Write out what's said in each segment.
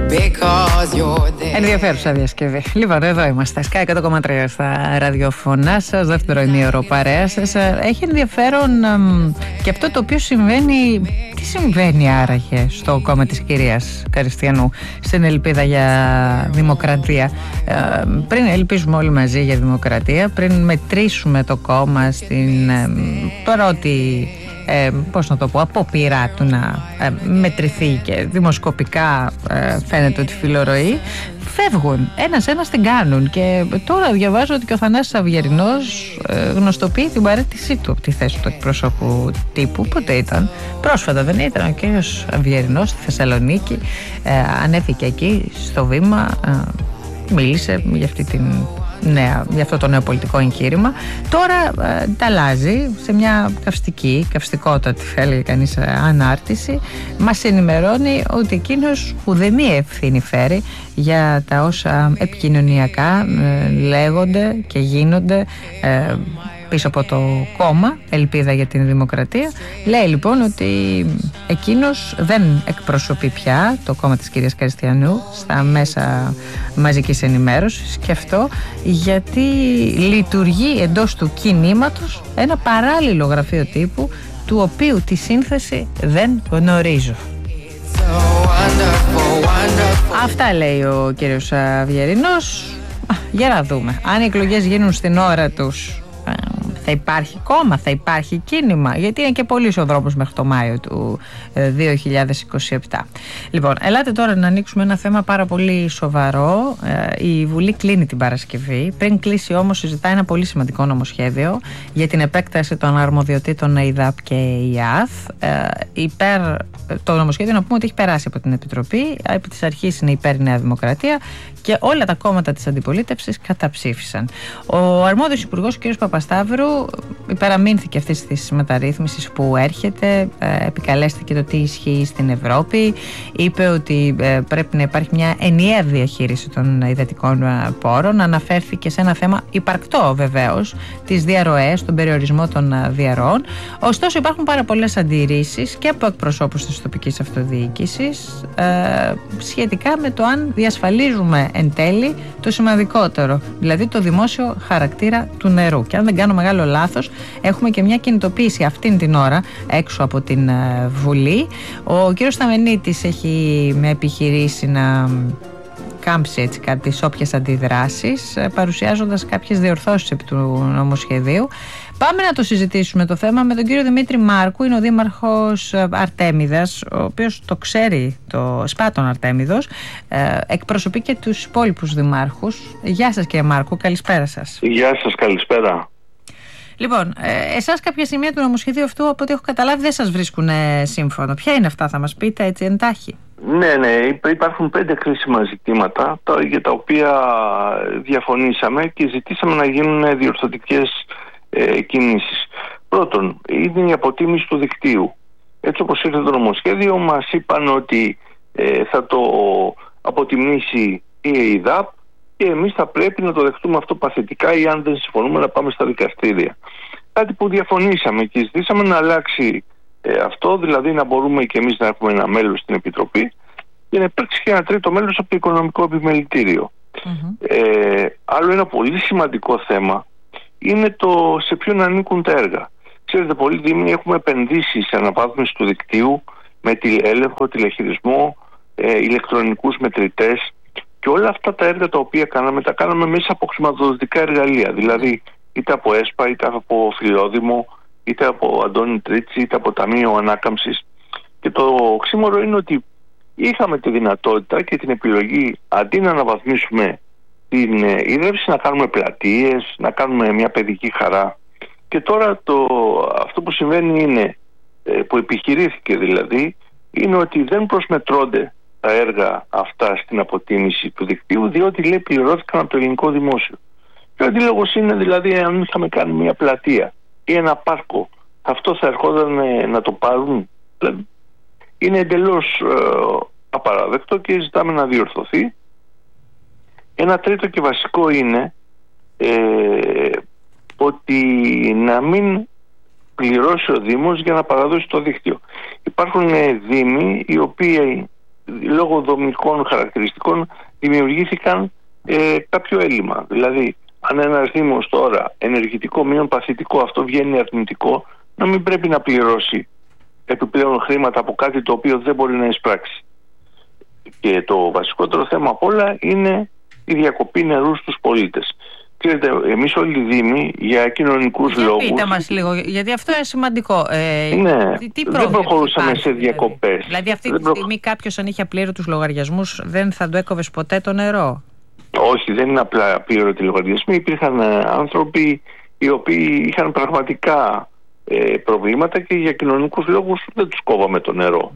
Ενδιαφέρουσα διασκευή. Λοιπόν, εδώ είμαστε. Sky 100,3 στα ραδιοφωνά σας. Δεύτερο ημίωρο παρέα σας. Έχει ενδιαφέρον και αυτό το οποίο συμβαίνει. Τι συμβαίνει άραγε στο κόμμα της κυρίας Καριστιανού, στην ελπίδα για δημοκρατία? Πριν ελπίζουμε όλοι μαζί για δημοκρατία, πριν μετρήσουμε το κόμμα στην πρώτη, πώς να το πω, απόπειρά του να μετρηθεί και δημοσκοπικά φαίνεται ότι φιλορροεί, φεύγουν, ένας-ένας την κάνουν. Και τώρα διαβάζω ότι και ο Θανάσης Αυγερινός γνωστοποιεί την παραίτησή του από τη θέση του εκπροσώπου τύπου. Πότε ήταν? Πρόσφατα δεν ήταν? Ο κύριος Αυγερινός στη Θεσσαλονίκη ανέβηκε εκεί στο βήμα, μίλησε για αυτή για αυτό το νέο πολιτικό εγχείρημα. Τώρα τα αλλάζει σε μια καυστικότατη, θα έλεγε κανείς, ανάρτηση. Μας ενημερώνει ότι εκείνος ουδέμια ευθύνη φέρει για τα όσα επικοινωνιακά λέγονται και γίνονται πίσω από το κόμμα Ελπίδα για την Δημοκρατία. Λέει λοιπόν ότι εκείνος δεν εκπροσωπεί πια το κόμμα της κυρίας Καριστιανού στα μέσα μαζικής ενημέρωσης, και αυτό γιατί λειτουργεί εντός του κινήματος ένα παράλληλο γραφείο τύπου, του οποίου τη σύνθεση δεν γνωρίζω. Αυτά λέει ο κύριος Αυγερινός. Για να δούμε αν οι εκλογές γίνουν στην ώρα τους, θα υπάρχει κόμμα, θα υπάρχει κίνημα, γιατί είναι και πολύς ο δρόμος μέχρι το Μάιο του 2027. Λοιπόν, ελάτε τώρα να ανοίξουμε ένα θέμα πάρα πολύ σοβαρό. Η Βουλή κλείνει την Παρασκευή. Πριν κλείσει όμως συζητάει ένα πολύ σημαντικό νομοσχέδιο για την επέκταση των αρμοδιοτήτων ΕΙΔΑΠ και ΙΑΘ. Το νομοσχέδιο, να πούμε ότι έχει περάσει από την Επιτροπή. Επί της αρχής είναι υπέρ η Νέα Δημοκρατία και όλα τα κόμματα της αντιπολίτευσης καταψήφισαν. Ο αρμόδιος υπουργός, ο κ. Παπασταύρου, υπεραμείνθηκε αυτής της μεταρρύθμισης που έρχεται, επικαλέστηκε το τι ισχύει στην Ευρώπη, είπε ότι πρέπει να υπάρχει μια ενιαία διαχείριση των υδατικών πόρων, αναφέρθηκε σε ένα θέμα υπαρκτό βεβαίως, τις διαρροές, τον περιορισμό των διαρροών. Ωστόσο υπάρχουν πάρα πολλές αντιρρήσεις και από εκπροσώπους της τοπικής αυτοδιοίκησης σχετικά με το αν διασφαλίζουμε εν τέλει το σημαντικότερο, δηλαδή το δημόσιο χαρακτήρα του νερού. Και αν δεν κάνω μεγάλο λάθος, έχουμε και μια κινητοποίηση αυτήν την ώρα έξω από την Βουλή. Ο κύριος Σταμενίτης έχει επιχειρήσει να κάμψει έτσι κάποιες όποιες αντιδράσεις, παρουσιάζοντας κάποιες διορθώσεις επί του νομοσχεδίου. Πάμε να το συζητήσουμε το θέμα με τον κύριο Δημήτρη Μάρκου. Είναι ο δήμαρχος Αρτέμιδας, ο οποίος το ξέρει, το Σπάτων Αρτέμιδος, εκπροσωπεί και τους υπόλοιπους δημάρχους. Γεια σας κύριε Μάρκου, καλησπέρα σας. Γεια σας, καλησπέρα. Λοιπόν, εσάς κάποια σημεία του νομοσχεδίου αυτού, από ό,τι έχω καταλάβει, δεν σας βρίσκουν σύμφωνο. Ποια είναι αυτά, θα μας πείτε έτσι εντάχει? Ναι, υπάρχουν 5 κρίσιμα ζητήματα για τα οποία διαφωνήσαμε και ζητήσαμε να γίνουν διορθωτικές κινήσεις. Πρώτον, είναι η αποτίμηση του δικτύου. Έτσι όπως ήρθε το νομοσχέδιο, μας είπαν ότι θα το αποτιμήσει η ΕΙΔΑΠ και εμείς θα πρέπει να το δεχτούμε αυτό παθητικά, ή αν δεν συμφωνούμε να πάμε στα δικαστήρια. Κάτι που διαφωνήσαμε και ζητήσαμε να αλλάξει αυτό, δηλαδή να μπορούμε και εμείς να έχουμε ένα μέλος στην Επιτροπή και να υπάρξει και ένα τρίτο μέλος από το Οικονομικό Επιμελητήριο. Άλλο ένα πολύ σημαντικό θέμα είναι το σε ποιον ανήκουν τα έργα. Ξέρετε, πολλοί δήμοι έχουμε επενδύσει σε αναβάθμιση του δικτύου με έλεγχο, τηλεχειρισμό, ηλεκτρονικούς μετρητές, και όλα αυτά τα έργα τα οποία κάναμε, τα κάναμε μέσα από χρηματοδοτικά εργαλεία. Δηλαδή, είτε από ΕΣΠΑ, είτε από Φιλόδημο, είτε από Αντώνη Τρίτσι, είτε από Ταμείο Ανάκαμψης. Και το ξύμορο είναι ότι είχαμε τη δυνατότητα και την επιλογή, αντί να αναβαθμίσουμε την ίδρυυση, να κάνουμε πλατείες, να κάνουμε μια παιδική χαρά. Και τώρα αυτό που συμβαίνει είναι, που επιχειρήθηκε δηλαδή, είναι ότι δεν προσμετρώνται τα έργα αυτά στην αποτίμηση του δικτύου, διότι λέει πληρώθηκαν από το ελληνικό δημόσιο. Και ο αντίλογος είναι δηλαδή, αν είχαμε κάνει μια πλατεία ή ένα πάρκο, αυτό θα ερχόταν να το πάρουν? Δηλαδή, είναι εντελώς απαραδεκτό και ζητάμε να διορθωθεί. Ένα τρίτο και βασικό είναι ότι να μην πληρώσει ο Δήμος για να παραδώσει το δίκτυο. Υπάρχουν δήμοι οι οποίοι λόγω δομικών χαρακτηριστικών δημιουργήθηκαν κάποιο έλλειμμα. Δηλαδή, αν ένας Δήμος τώρα ενεργητικό μείον παθητικό, αυτό βγαίνει αρνητικό, να μην πρέπει να πληρώσει επιπλέον χρήματα από κάτι το οποίο δεν μπορεί να εισπράξει. Και το βασικότερο θέμα απ' όλα είναι η διακοπή νερού στους πολίτες. Ξέρετε, εμείς όλοι οι Δήμοι για κοινωνικούς λόγους... Πείτε μας λίγο, γιατί αυτό είναι σημαντικό. Δεν προχωρούσαμε σε διακοπές. Δηλαδή αυτή τη στιγμή κάποιος αν είχε απλήρωτους λογαριασμούς δεν θα του έκοβες ποτέ το νερό? Όχι, δεν είναι απλά απλήρωτοι λογαριασμοί. Υπήρχαν άνθρωποι οι οποίοι είχαν πραγματικά προβλήματα και για κοινωνικούς λόγους δεν τους κόβαμε το νερό.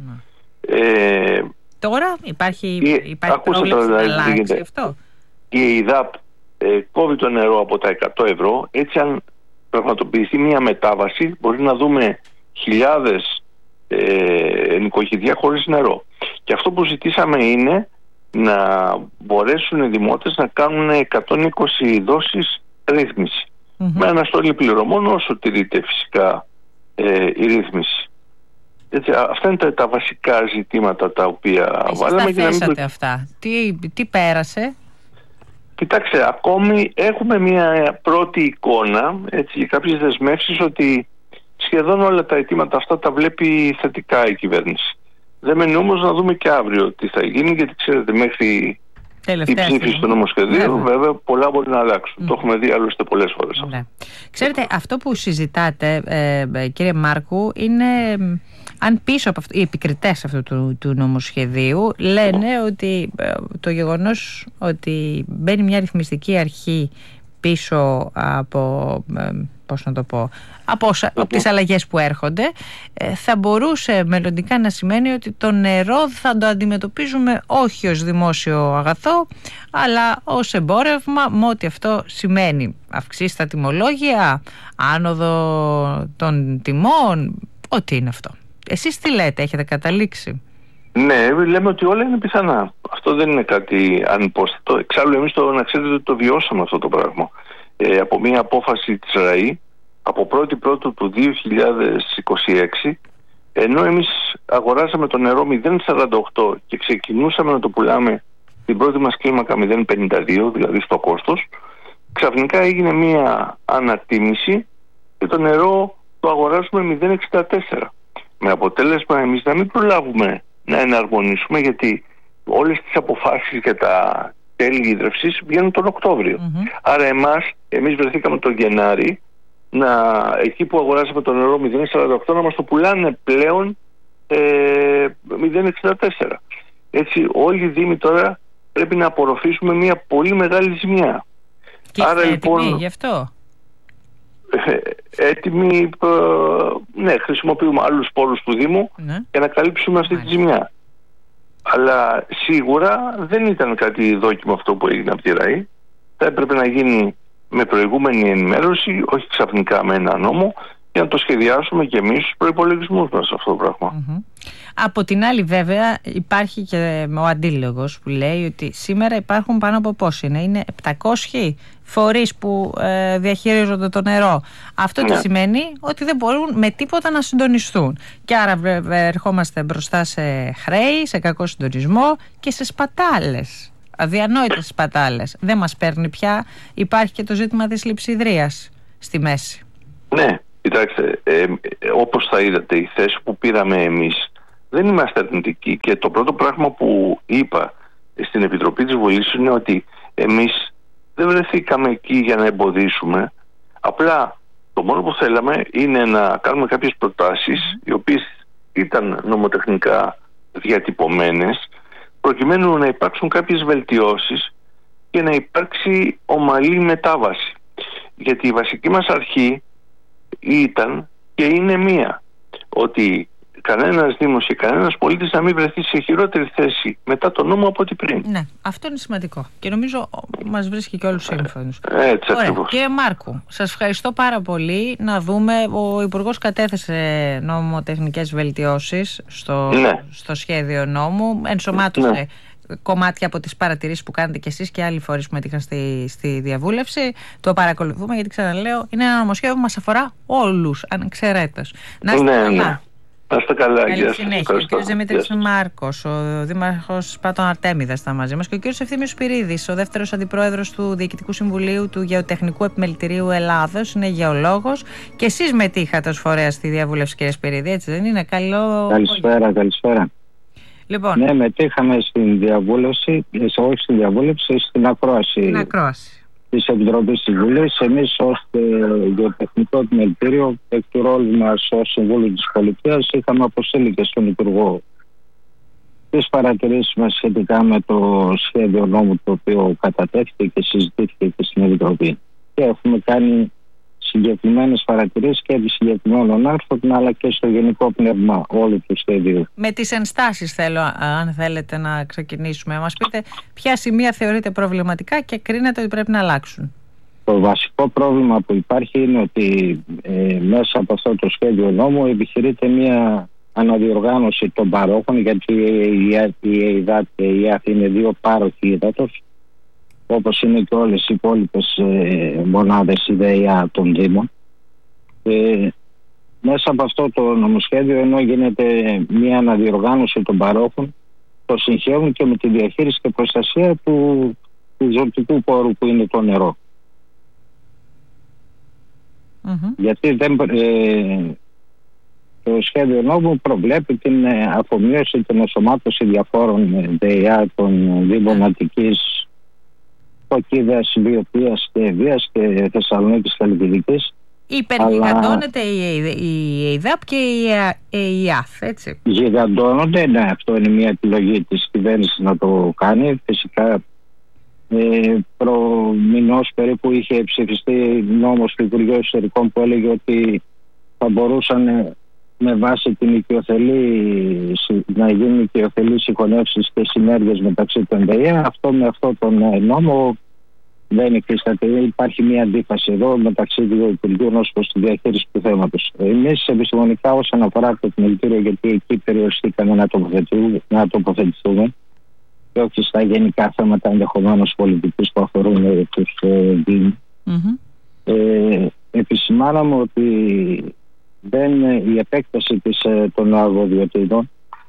Τώρα υπάρχει πρόβλημα να αλλάξει αυτό? Η ΕΙΔΑΠ κόβει το νερό από τα 100 ευρώ. Έτσι, αν πραγματοποιηθεί μια μετάβαση, μπορεί να δούμε χιλιάδες νοικοκυριά χωρίς νερό. Και αυτό που ζητήσαμε είναι να μπορέσουν οι δημότες να κάνουν 120 δόσεις ρύθμιση. Με αναστολή πληρωμών όσο τηρείται φυσικά η ρύθμιση. Έτσι, αυτά είναι τα βασικά ζητήματα τα οποία βάλαμε. Εσείς τα θέσατε αυτά. Τι πέρασε? Κοιτάξτε, ακόμη έχουμε μια πρώτη εικόνα, έτσι, για κάποιες δεσμεύσεις, ότι σχεδόν όλα τα αιτήματα αυτά τα βλέπει θετικά η κυβέρνηση. Δεν μένει όμως να δούμε και αύριο τι θα γίνει, γιατί ξέρετε, μέχρι η ψήφιση του νομοσχεδίου βέβαια πολλά μπορεί να αλλάξουν. Το έχουμε δει άλλωστε πολλές φορές. Ξέρετε, αυτό που συζητάτε, κύριε Μάρκου, είναι αν πίσω από αυτό, οι επικριτές αυτού του νομοσχεδίου λένε ότι το γεγονός ότι μπαίνει μια ρυθμιστική αρχή πίσω από, από τις αλλαγές που έρχονται, θα μπορούσε μελλοντικά να σημαίνει ότι το νερό θα το αντιμετωπίζουμε όχι ως δημόσιο αγαθό, αλλά ως εμπόρευμα, με ό,τι αυτό σημαίνει. Αυξήσει τα τιμολόγια, άνοδο των τιμών, ό,τι είναι αυτό. Εσείς τι λέτε, έχετε καταλήξει? Ναι, λέμε ότι όλα είναι πιθανά. Αυτό δεν είναι κάτι ανυπόστατο. Εξάλλου εμείς να ξέρετε ότι το βιώσαμε αυτό το πράγμα. Από μια απόφαση της ΡΑΗ από 1η Πρώτου του 2026, ενώ εμείς αγοράσαμε το νερό 0,48 και ξεκινούσαμε να το πουλάμε την πρώτη μας κλίμακα 0,52, δηλαδή στο κόστος, ξαφνικά έγινε μια ανατίμηση και το νερό το αγοράζουμε 0,64. Με αποτέλεσμα εμείς να μην προλάβουμε να εναρμονίσουμε, γιατί όλες τις αποφάσεις για τα τέλη ίδρευσης βγαίνουν τον Οκτώβριο. Άρα εμείς βρεθήκαμε τον Γενάρη εκεί που αγοράσαμε το νερό 0,48 να μας το πουλάνε πλέον 0,64. Έτσι όλοι οι Δήμοι τώρα πρέπει να απορροφήσουμε μια πολύ μεγάλη ζημιά. Και άρα λοιπόν γι' αυτό έτοιμοι, ναι, χρησιμοποιούμε άλλους πόρους του Δήμου για να καλύψουμε αυτή τη ζημιά. Αλλά σίγουρα δεν ήταν κάτι δόκιμο αυτό που έγινε από τη ΡΑΗ. Θα έπρεπε να γίνει με προηγούμενη ενημέρωση, όχι ξαφνικά με ένα νόμο, για να το σχεδιάσουμε και εμείς στους προϋπολογισμούς μας αυτό το πράγμα. Από την άλλη βέβαια υπάρχει και ο αντίλογος που λέει ότι σήμερα υπάρχουν πάνω από πόσοι είναι 700 φορείς που διαχειρίζονται το νερό. Αυτό τι σημαίνει? Ότι δεν μπορούν με τίποτα να συντονιστούν. Και άρα ερχόμαστε μπροστά σε χρέη, σε κακό συντονισμό και σε σπατάλες. Αδιανόητες σπατάλες. Δεν μας παίρνει πια. Υπάρχει και το ζήτημα της λειψιδρίας στη μέση. Ναι, κοιτάξτε, όπως θα είδατε, η θέση που πήραμε εμείς δεν είμαστε αρνητικοί, και το πρώτο πράγμα που είπα στην Επιτροπή της Βουλής είναι ότι εμείς δεν βρεθήκαμε εκεί για να εμποδίσουμε. Απλά το μόνο που θέλαμε είναι να κάνουμε κάποιες προτάσεις οι οποίες ήταν νομοτεχνικά διατυπωμένες, προκειμένου να υπάρξουν κάποιες βελτιώσεις και να υπάρξει ομαλή μετάβαση. Γιατί η βασική μας αρχή ήταν και είναι μία, ότι κανένας Δήμος και κανένας πολίτης να μην βρεθεί σε χειρότερη θέση μετά τον νόμο από ό,τι πριν. Ναι, αυτό είναι σημαντικό και νομίζω μας βρίσκει και όλους σύμφωνους. Έτσι ακριβώς. Κύριε Μάρκου, σας ευχαριστώ πάρα πολύ. Να δούμε, ο Υπουργός κατέθεσε νομοτεχνικές βελτιώσεις στο σχέδιο νόμου, ενσωμάτωσε κομμάτια από τις παρατηρήσεις που κάνετε κι εσείς και άλλοι φορείς που μετήχαν στη διαβούλευση. Το παρακολουθούμε, γιατί ξαναλέω, είναι ένα νομοσχέδιο που μας αφορά όλους ανεξαιρέτως. Να είστε καλά. Να είστε καλά. Καλή συνέχεια. Ο κ. Δημήτρης Μάρκος, ο Δήμαρχος Πάτων Αρτέμιδας, ήταν μαζί μας, και ο κ. Ευθύμιος Σπυρίδης, ο δεύτερος αντιπρόεδρος του Διοικητικού Συμβουλίου του Γεωτεχνικού Επιμελητηρίου Ελλάδος. Είναι γεωλόγος. Και εσείς μετήχατε ως φορέας στη διαβούλευση, κ. Σπυρίδη, έτσι δεν είναι? Καλησπέρα. Λοιπόν. Ναι, μετήχαμε στην διαβούλευση, όχι στην διαβούλευση, στην ακρόαση της Επιτροπής της Βουλής. Εμείς ως Γεωτεχνικό Επιμελητήριο, εκ του ρόλου μας ως Συμβούλιο της Πολιτείας, είχαμε αποστείλει και στον Υπουργό τις παρατηρήσεις μας σχετικά με το σχέδιο νόμου το οποίο κατατέθηκε και συζητήθηκε και στην Επιτροπή. Και έχουμε κάνει συγκεκριμένες παρατηρήσεις και επί συγκεκριμένων άρθρων, αλλά και στο γενικό πνεύμα όλου του σχεδίου. Με τις ενστάσεις θέλω, αν θέλετε, να ξεκινήσουμε. Μας πείτε ποια σημεία θεωρείτε προβληματικά και κρίνετε ότι πρέπει να αλλάξουν. Το βασικό πρόβλημα που υπάρχει είναι ότι μέσα από αυτό το σχέδιο νόμου επιχειρείται μια αναδιοργάνωση των παρόχων, γιατί η ΕΙΔΑΤ και η ΕΑΘ είναι δύο πάροχοι ύδατος, όπως είναι και όλες οι υπόλοιπες μονάδες ιδέα των Δήμων. Μέσα από αυτό το νομοσχέδιο, ενώ γίνεται μια αναδιοργάνωση των παρόχων, το συγχαίρουν και με τη διαχείριση και προστασία του ζωτικού πόρου που είναι το νερό. Γιατί το σχέδιο νόμου προβλέπει την αφομοίωση, την ενσωμάτωση διαφόρων ΔΕΙΑ των Δήμων Αττικής, Φωκίδας, Βιωτίας και Βίας και Θεσσαλονίκης και Λιβυδικής. Υπεργιγαντώνεται η ΕΙΔΑΠ και η ΕΑΘ, έτσι. Γιγαντώνονται, ναι, αυτό είναι μια επιλογή της κυβέρνησης να το κάνει. Φυσικά προμηνός περίπου είχε ψηφιστεί νόμος του Υπουργείου Εσωτερικών που έλεγε ότι θα μπορούσαν με βάση την να γίνουν οικειοθελείς συγχωνεύσεις και συνέργειες μεταξύ των ΔΕΙΑ. Αυτό με αυτόν τον νόμο δεν υφίσταται. Υπάρχει μια αντίφαση εδώ μεταξύ δύο υπουργείων ως προς τη διαχείριση του θέματος. Εμείς επιστημονικά, όσον αφορά το επιμελητήριο, γιατί εκεί περιοριστήκαμε να τοποθετηθούμε και όχι στα γενικά θέματα ενδεχομένως πολιτικής που αφορούν τους Δήμους, επισημάναμε ότι η επέκταση των αρμοδιοτήτων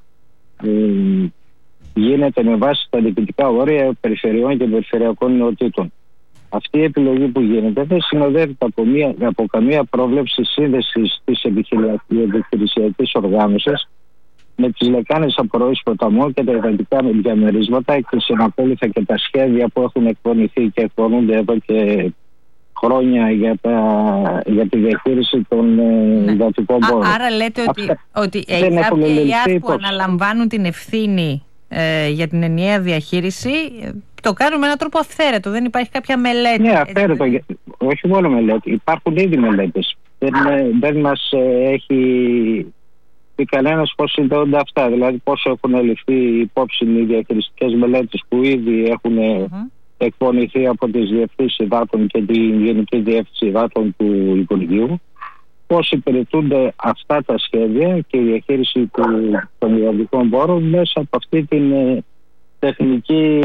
γίνεται με βάση τα διοικητικά όρια περιφερειών και περιφερειακών νεοτήτων. Αυτή η επιλογή που γίνεται δεν συνοδεύεται από καμία πρόβλεψη σύνδεσης της επιχειρησιακής οργάνωσης με τις λεκάνες απορροής ποταμών και τα υδατικά διαμερίσματα και συναπόλυθα και τα σχέδια που έχουν εκπονηθεί και εκπονούνται εδώ και χρόνια για τη διαχείριση των υδατικών πόρων. Άρα λέτε ότι η ΕΙΔΑΠ και η ΕΑΘ που αναλαμβάνουν την ευθύνη για την ενιαία διαχείριση το κάνουν με έναν τρόπο αυθαίρετο, δεν υπάρχει κάποια μελέτη? Ναι, αυθαίρετο, όχι μόνο μελέτη, υπάρχουν ήδη μελέτες. Δεν μας έχει πει κανένας πώς συνδέονται αυτά, δηλαδή πώς έχουν ληφθεί υπόψη οι διαχειριστικές μελέτες που ήδη έχουν εκπονηθεί από τις Διευθύνσεις Υδάτων και την Γενική Διεύθυνση Υδάτων του Υπουργείου, πώς υπηρετούνται αυτά τα σχέδια και η διαχείριση των υδατικών πόρων μέσα από αυτή την τεχνική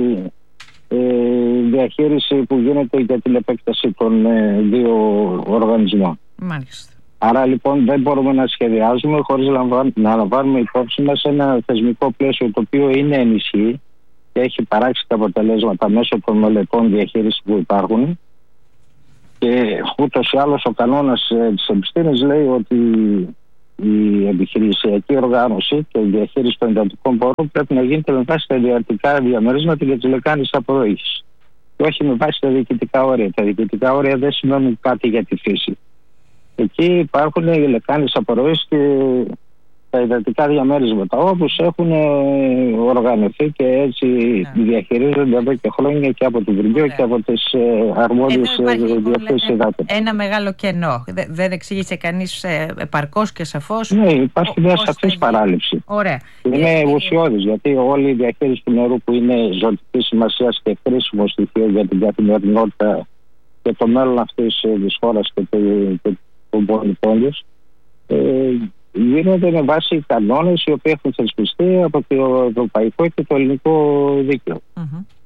διαχείριση που γίνεται για την επέκταση των δύο οργανισμών. Μάλιστα. Άρα λοιπόν δεν μπορούμε να σχεδιάζουμε χωρίς να λαμβάνουμε υπόψη μας ένα θεσμικό πλαίσιο το οποίο είναι ενισχύει και έχει παράξει τα αποτελέσματα μέσω των μελετών διαχείρισης που υπάρχουν, και ούτως ή άλλως ο κανόνας της επιστήμης λέει ότι η επιχειρησιακή οργάνωση και η διαχείριση των υδατικών πόρων πρέπει να γίνεται με βάση τα ιδιωτικά διαμερίσματα και τις λεκάνες απορροής και όχι με βάση τα διοικητικά όρια. Τα διοικητικά όρια δεν σημαίνουν κάτι για τη φύση. Εκεί υπάρχουν οι λεκάνες απορροής και τα υδατικά διαμέρισματα όπως έχουν οργανωθεί και έτσι διαχειρίζονται εδώ και χρόνια και από το Υπουργείο και από τις αρμόδιες διευθύνσεις υδάτων. Ένα μεγάλο κενό. Δεν εξήγησε κανείς επαρκώς και σαφώς? Ναι, υπάρχει μια σαφής παράληψη. Ωραία. Είναι ουσιώδης, γιατί όλη η διαχείριση του νερού που είναι ζωτική σημασία και χρήσιμο στοιχείο για την καθημερινότητα και το μέλλον αυτής της χώρας και των πολιτών της, γίνονται με βάση κανόνες οι οποίοι έχουν θεσπιστεί από το ευρωπαϊκό και το ελληνικό δίκαιο.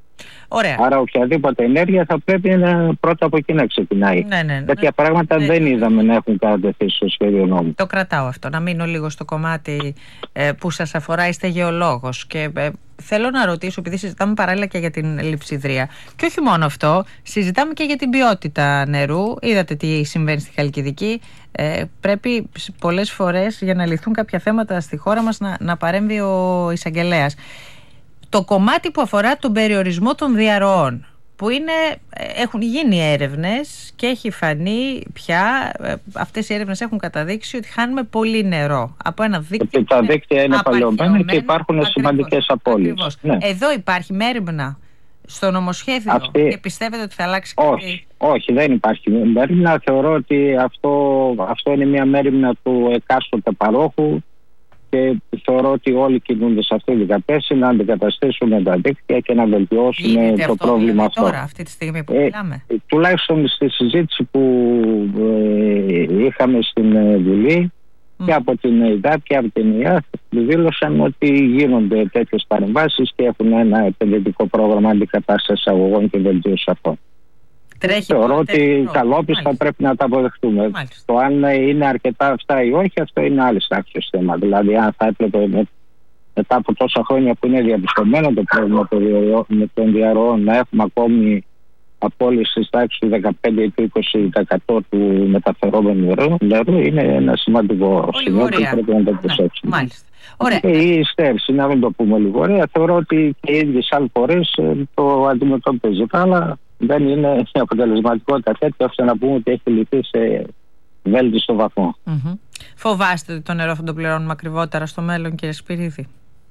Ωραία. Άρα οποιαδήποτε ενέργεια θα πρέπει πρώτα από εκεί να ξεκινάει. Τέτοια πράγματα δεν είδαμε να έχουν κατατεθεί στο σχέδιο νόμου. Το κρατάω αυτό. Να μείνω λίγο στο κομμάτι που σας αφορά. Είστε γεωλόγος και θέλω να ρωτήσω, επειδή συζητάμε παράλληλα και για την λειψιδρία, και όχι μόνο αυτό, συζητάμε και για την ποιότητα νερού. Είδατε τι συμβαίνει στη Χαλκιδική. Πρέπει πολλές φορές για να λυθούν κάποια θέματα στη χώρα μας να παρέμβει ο εισαγγελέας. Το κομμάτι που αφορά τον περιορισμό των διαρροών, που έχουν γίνει έρευνες και έχει φανεί πια, αυτές οι έρευνες έχουν καταδείξει ότι χάνουμε πολύ νερό από ένα δίκτυο. Τα δίκτυα είναι παλαιωμένα και υπάρχουν σημαντικές απώλειες. Ναι. Εδώ υπάρχει μέριμνα στο νομοσχέδιο και πιστεύετε ότι θα αλλάξει κάτι? Όχι, δεν υπάρχει μέριμνα. Θεωρώ ότι αυτό είναι μια μέριμνα του εκάστοτε παρόχου και θεωρώ ότι όλοι κινούνται σε αυτή την κατεύθυνση, να αντικαταστήσουμε τα δίκτυα και να βελτιώσουμε το πρόβλημα αυτό. Τώρα, αυτή τη στιγμή που μιλάμε. Τουλάχιστον στη συζήτηση που είχαμε στην Βουλή και από την ΕΙΔΑΠ και από την ΕΙΑΘ δήλωσαν ότι γίνονται τέτοιες παρεμβάσεις και έχουν ένα επενδυτικό πρόγραμμα αντικατάστασης αγωγών και βελτίωσης αυτών. Θεωρώ ότι καλόπιστα πρέπει να τα αποδεχτούμε. Το αν είναι αρκετά αυτά ή όχι, αυτό είναι άλλη άξιο θέμα. Δηλαδή, αν θα έπρεπε μετά από τόσα χρόνια που είναι διαπιστωμένο το πρόβλημα των διαρροών να έχουμε ακόμη απώλειες της τάξης του 15% ή του 20% του μεταφερόμενου νερού, είναι ένα σημαντικό σημείο που πρέπει να το προσέξουμε. Και η στέρηση, να μην το πούμε λίγο ωραία, θεωρώ ότι και οι ίδιες άλλες φορές το αντιμετωπίζει, αλλά δεν είναι αποτελεσματικότητα τέτοια ώστε να πούμε ότι έχει λυθεί σε βέλτιστο βαθμό. Φοβάστε ότι το νερό θα το πληρώνουμε ακριβότερα στο μέλλον, κύριε Σπυρίδη?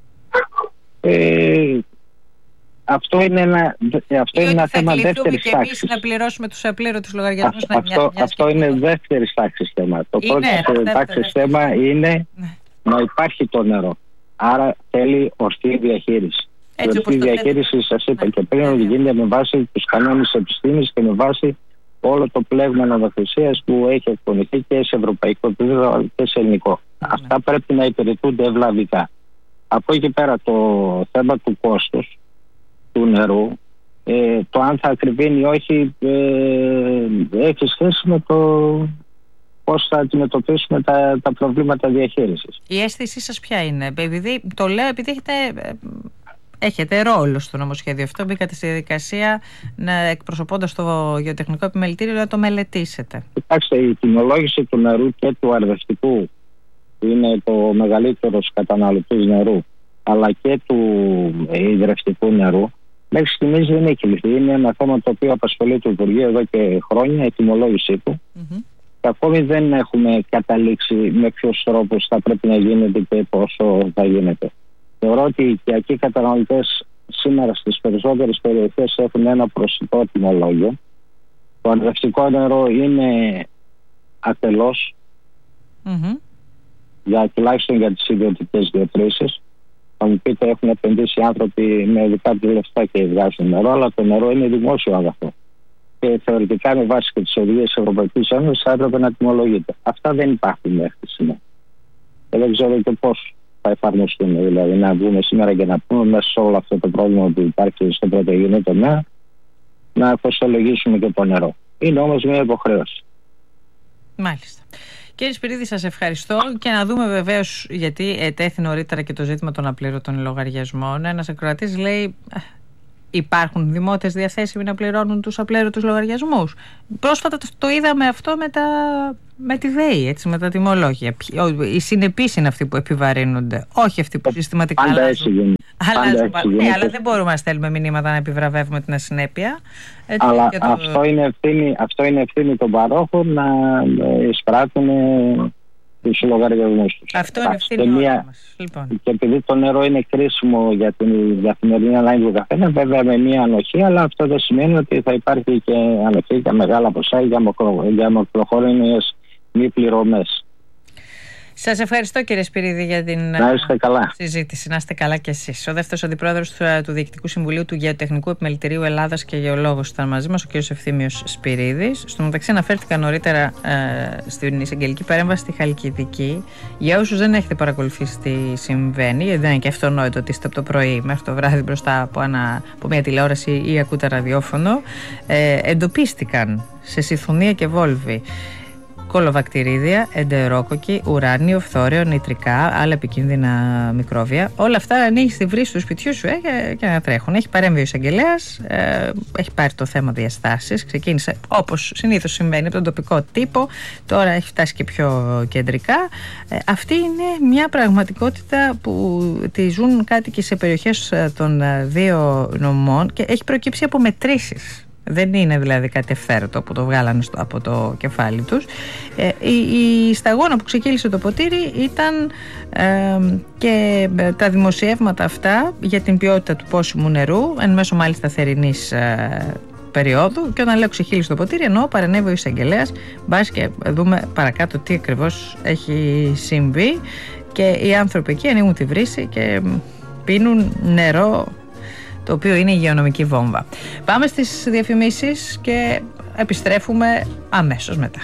Αυτό είναι ένα θέμα δεύτερης τάξης. Και εμείς να πληρώσουμε τους απλήρωτους λογαριασμούς. Αυτό είναι δεύτερης τάξης θέμα. Το πρώτο τάξης θέμα είναι να υπάρχει το νερό. Άρα θέλει ορθή διαχείριση. Η ορθή διαχείριση, σας είπα και πριν, ότι γίνεται με βάση τους κανόνες επιστήμης και με βάση όλο το πλέγμα νομοθεσίας που έχει εκπονηθεί και σε ευρωπαϊκό επίπεδο και σε ελληνικό. Αυτά πρέπει να υπηρετούνται ευλαβικά. Από εκεί πέρα το θέμα του κόστους του νερού, το αν θα ακριβίνει ή όχι, έχει σχέση με το πώς θα αντιμετωπίσουμε τα προβλήματα διαχείρισης. Η αίσθησή σας ποια είναι? Επειδή το λέω επειδή έχετε ρόλο στο νομοσχέδιο αυτό, μπήκατε στη διαδικασία εκπροσωπώντας το γεωτεχνικό επιμελητήριο να το μελετήσετε. Κοιτάξτε, η τιμολόγηση του νερού και του αρδευτικού, που είναι το μεγαλύτερος καταναλωτής νερού, αλλά και του υδρευτικού νερού, μέχρι στιγμής δεν έχει λυθεί. Είναι ένα θέμα το οποίο απασχολεί το Υπουργείο εδώ και χρόνια, η τιμολόγησή του. Και ακόμη δεν έχουμε καταλήξει με ποιους τρόπους θα πρέπει να γίνεται και πόσο θα γίνεται. Θεωρώ ότι οι οικιακοί καταναλωτές σήμερα στις περισσότερες περιοχές έχουν ένα προσιτό τιμολόγιο. Το αρδευτικό νερό είναι ατελώς, τουλάχιστον για τις ιδιωτικές γεωτρήσεις. Θα μου πείτε, έχουν επενδύσει άνθρωποι με δικά τους λεφτά και βγάζουν νερό, αλλά το νερό είναι δημόσιο αγαθό. Και θεωρητικά, με βάση και τις οδηγίες της Ευρωπαϊκής Ένωσης, θα έπρεπε να τιμολογείται. Αυτά δεν υπάρχουν μέχρι σήμερα. Και δεν ξέρω και πώς θα εφαρμοστούν. Δηλαδή, να βγούμε σήμερα και να πούμε μέσα σε όλο αυτό το πρόβλημα που υπάρχει στο πρωτογενή τομέα, να κοστολογήσουμε και το νερό. Είναι όμως μια υποχρέωση. Μάλιστα. Κύριε Σπυρίδη, σας ευχαριστώ και να δούμε βεβαίως, γιατί ετέθη νωρίτερα και το ζήτημα των απλήρωτων λογαριασμών. Ένας ακροατής λέει, υπάρχουν δημότες διαθέσιμοι να πληρώνουν τους απλήρωτους λογαριασμούς? Πρόσφατα το είδαμε αυτό με τη ΔΕΗ, έτσι, με τα τιμολόγια. Οι συνεπείς είναι αυτοί που επιβαρύνονται, όχι αυτοί που συστηματικά αλλάζουν. Αλλά δεν μπορούμε να στέλνουμε μηνύματα να επιβραβεύουμε την ασυνέπεια. Έτσι, αλλά αυτό είναι ευθύνη των παρόχων να εισπράττουν τους λογαριασμούς τους. Αυτό είναι ευθύνη μας. Λοιπόν. Και επειδή το νερό είναι κρίσιμο για την καθημερινή ανάγκη του καθένα, βέβαια με μία ανοχή, αλλά αυτό δεν σημαίνει ότι θα υπάρχει και ανοχή για μεγάλα ποσά ή για μακροχρόνιες μη πληρωμές. Σας ευχαριστώ, κύριε Σπυρίδη, για την συζήτηση. Να είστε καλά κι εσείς. Ο δεύτερος αντιπρόεδρος του Διοικητικού Συμβουλίου του Γεωτεχνικού Επιμελητηρίου Ελλάδας και γεωλόγος ήταν μαζί μας, ο κύριος Ευθύμιος Σπυρίδης. Στο μεταξύ, αναφέρθηκα νωρίτερα στην εισαγγελική παρέμβαση στη Χαλκιδική. Για όσους δεν έχετε παρακολουθήσει τι συμβαίνει, γιατί δεν είναι και αυτονόητο ότι είστε από το πρωί μέχρι το βράδυ μπροστά από μια τηλεόραση ή ακούτε ραδιόφωνο, εντοπίστηκαν σε Συθουνία και Βόλβη κολοβακτηρίδια, εντερόκοκκι, ουράνιο, φθόρεο, νητρικά, άλλα επικίνδυνα μικρόβια. Όλα αυτά ανοίγει στη βρύση του σπιτιού σου και να τρέχουν. Έχει παρέμβει ο εισαγγελέας, έχει πάρει το θέμα διαστάσεις. Ξεκίνησε όπως συνήθως συμβαίνει από τον τοπικό τύπο, τώρα έχει φτάσει και πιο κεντρικά. Αυτή είναι μια πραγματικότητα που τη ζουν κάτοικοι σε περιοχές των δύο νομών και έχει προκύψει από μετρήσεις. Δεν είναι δηλαδή κάτι ευθέρωτο που το βγάλανε από το κεφάλι τους. Η σταγόνα που ξεκύλησε το ποτήρι ήταν και τα δημοσιεύματα αυτά για την ποιότητα του πόσιμου νερού, εν μέσω μάλιστα θερινής περίοδου. Και όταν λέω ξεχύλισε το ποτήρι, εννοώ παρενέβη ο εισαγγελέας. Μπας και δούμε παρακάτω τι ακριβώς έχει συμβεί. Και οι άνθρωποι εκεί ανοίγουν τη βρύση και πίνουν νερό, το οποίο είναι υγειονομική βόμβα. Πάμε στις διαφημίσεις και επιστρέφουμε αμέσως μετά.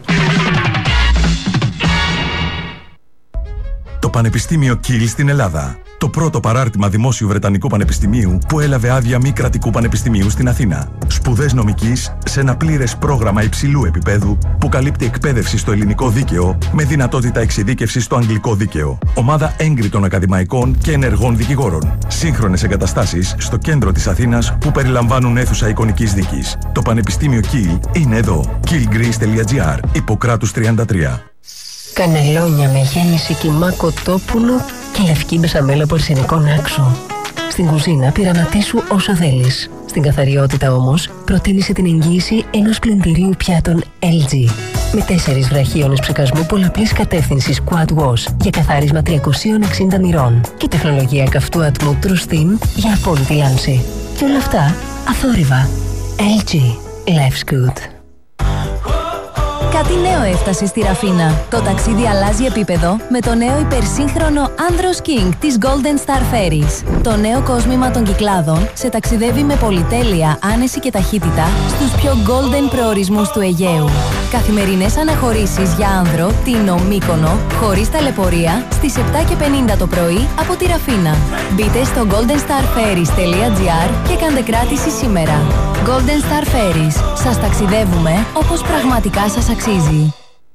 Το Πανεπιστήμιο Κιλ στην Ελλάδα. Το πρώτο παράρτημα δημόσιου Βρετανικού Πανεπιστημίου που έλαβε άδεια μη κρατικού πανεπιστημίου στην Αθήνα. Σπουδές νομικής σε ένα πλήρες πρόγραμμα υψηλού επίπεδου που καλύπτει εκπαίδευση στο ελληνικό δίκαιο με δυνατότητα εξειδίκευσης στο αγγλικό δίκαιο. Ομάδα έγκριτων ακαδημαϊκών και ενεργών δικηγόρων. Σύγχρονες εγκαταστάσεις στο κέντρο της Αθήνας που περιλαμβάνουν αίθουσα εικονικής δίκης. Το Πανεπιστήμιο Κιλ είναι εδώ. killgreece.gr, Ιπποκράτους 33. Κανελόνια με γέμιση κιμά κοτόπουλο και λευκή μπεσαμέλα πορσινικών άξο. Στην κουζίνα πειραματίσου όσο θέλεις. Στην καθαριότητα όμως προτίμησε την εγγύηση ενός πλυντηρίου πιάτων LG. Με 4 βραχίονες ψεκασμού πολλαπλής κατεύθυνσης Quad Wash για καθάρισμα 360 μοιρών και τεχνολογία καυτού ατμού True Steam για απόλυτη λάμψη. Και όλα αυτά αθόρυβα. LG. Life's good. Κάτι νέο έφτασε στη Ραφίνα. Το ταξίδι αλλάζει επίπεδο με το νέο υπερσύγχρονο Andros King της Golden Star Ferries. Το νέο κόσμημα των Κυκλάδων σε ταξιδεύει με πολυτέλεια, άνεση και ταχύτητα στους πιο golden προορισμούς του Αιγαίου. Καθημερινές αναχωρήσεις για άνδρο, Τίνο, Μύκονο, χωρίς ταλαιπωρία, στις 7:50 το πρωί από τη Ραφίνα. Μπείτε στο goldenstarferries.gr και κάντε κράτηση σήμερα. Golden Star Ferries. Σας ταξιδεύουμε όπως πραγματικά σας αξίζει.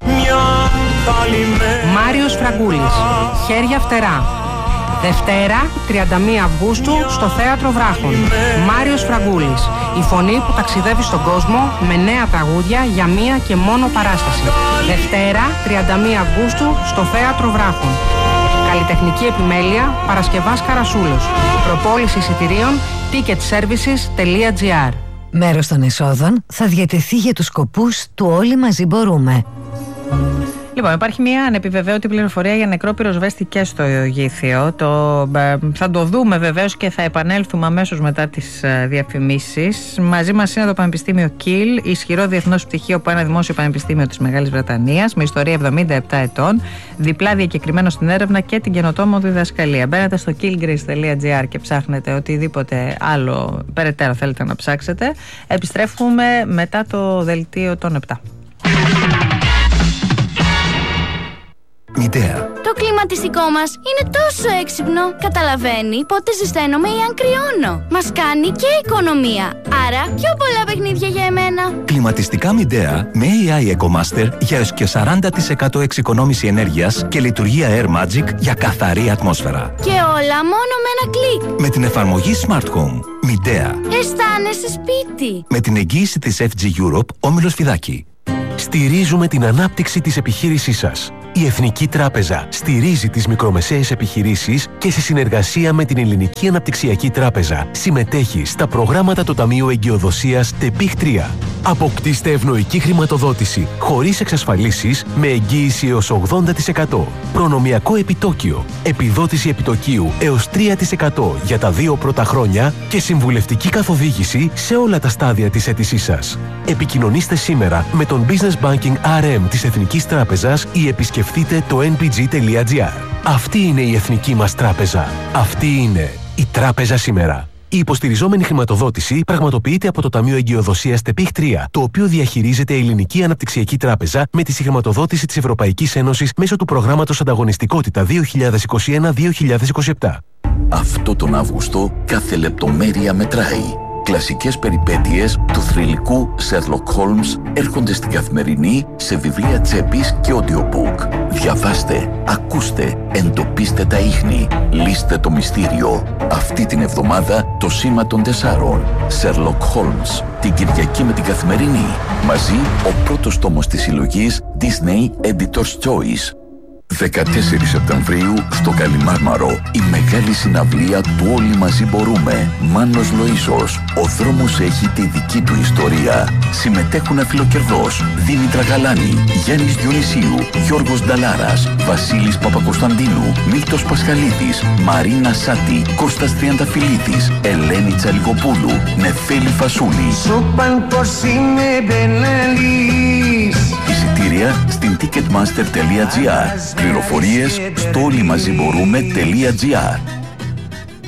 Μάριος Φραγκούλης. Χέρια φτερά. Δευτέρα, 31 Αυγούστου, στο Θέατρο Βράχων. Μάριος Φραγκούλης. Η φωνή που ταξιδεύει στον κόσμο με νέα τραγούδια για μία και μόνο παράσταση. Δευτέρα, 31 Αυγούστου, στο Θέατρο Βράχων. Καλλιτεχνική επιμέλεια, Παρασκευάς Καρασούλος. Προπόληση εισιτηρίων, ticketservices.gr. Μέρος των εσόδων θα διατεθεί για τους σκοπούς του Όλοι Μαζί Μπορούμε. Λοιπόν, υπάρχει μια ανεπιβεβαίωτη πληροφορία για νεκρό πυροσβέστη και στο Γήθιο. Θα το δούμε βεβαίως και θα επανέλθουμε αμέσως μετά τις διαφημίσεις. Μαζί μας είναι το Πανεπιστήμιο Κιλ, ισχυρό διεθνώς πτυχίο από ένα δημόσιο πανεπιστήμιο της Μεγάλης Βρετανίας, με ιστορία 77 ετών, διπλά διακεκριμένο στην έρευνα και την καινοτόμο διδασκαλία. Μπαίνετε στο killgreece.gr και ψάχνετε οτιδήποτε άλλο περαιτέρω θέλετε να ψάξετε. Επιστρέφουμε μετά το δελτίο των 7. Midea. Το κλιματιστικό μας είναι τόσο έξυπνο. Καταλαβαίνει πότε ζεσταίνομαι ή αν κρυώνω. Μας κάνει και οικονομία. Άρα πιο πολλά παιχνίδια για εμένα. Κλιματιστικά Midea με AI EcoMaster για έως και 40% εξοικονόμηση ενέργειας και λειτουργία Air Magic για καθαρή ατμόσφαιρα. Και όλα μόνο με ένα κλικ. Με την εφαρμογή Smart Home. Midea. Αισθάνεσαι σπίτι. Με την εγγύηση της FG Europe, Όμιλος Φιδάκη. Στηρίζουμε την ανάπτυξη της επιχείρησής σας. Η Εθνική Τράπεζα στηρίζει τις μικρομεσαίες επιχειρήσεις και σε συνεργασία με την Ελληνική Αναπτυξιακή Τράπεζα συμμετέχει στα προγράμματα του Ταμείου Εγκυοδοσίας ΤΕΠΙΧ 3. Αποκτήστε ευνοϊκή χρηματοδότηση χωρίς εξασφαλίσεις με εγγύηση έως 80%. Προνομιακό επιτόκιο, επιδότηση επιτοκίου έως 3% για τα 2 πρώτα χρόνια και συμβουλευτική καθοδήγηση σε όλα τα στάδια της αίτησής σας. Επικοινωνήστε σήμερα με τον Business Banking RM της Εθνικής Τράπεζας ή επισκεφτείτε επισκεφτείτε το npg.gr. Αυτή είναι η εθνική μας τράπεζα. Αυτή είναι η τράπεζα σήμερα. Η υποστηριζόμενη χρηματοδότηση πραγματοποιείται από το Ταμείο Εγκυοδοσίας ΤΕΠΙΧ 3, το οποίο διαχειρίζεται η Ελληνική Αναπτυξιακή Τράπεζα με τη συγχρηματοδότηση της Ευρωπαϊκής Ένωσης μέσω του προγράμματος Ανταγωνιστικότητα 2021-2027. Αυτό τον Αύγουστο κάθε λεπτομέρεια μετράει. Κλασικές περιπέτειες του θρυλικού Sherlock Holmes έρχονται στην Καθημερινή σε βιβλία τσέπης και audiobook. Διαβάστε, ακούστε, εντοπίστε τα ίχνη, λύστε το μυστήριο. Αυτή την εβδομάδα το Σήμα των 4. Sherlock Holmes. Την Κυριακή με την Καθημερινή. Μαζί ο πρώτος τόμος της συλλογής Disney Editor's Choice. 14 Σεπτεμβρίου στο Καλιμάρμαρο η μεγάλη συναυλία του Όλοι Μαζί Μπορούμε. Μάνος Λοΐσος. Ο δρόμος έχει τη δική του ιστορία. Συμμετέχουν Αφιλοκερδός, Δήμητρα Γαλάνη, Γιάννης Διονυσίου, Γιώργος Νταλάρας, Βασίλης Παπακοσταντίνου, Μίλτος Πασχαλίδης, Μαρίνα Σάτη, Κώστας Τριανταφυλλίδης, Ελένη Τσαλικοπούλου, Νεφέλη Φασούλη. Εισιτήρια στην ticketmaster.gr. Πληροφορίες στο όλημαζιμπορούμε.gr.